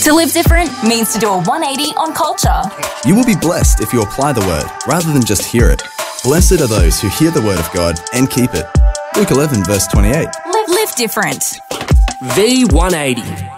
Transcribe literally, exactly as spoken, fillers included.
To live different means to do a one eighty on culture. You will be blessed if you apply the word rather than just hear it. Blessed are those who hear the word of God and keep it. Luke eleven verse twenty-eight. Live, live different. V one eighty.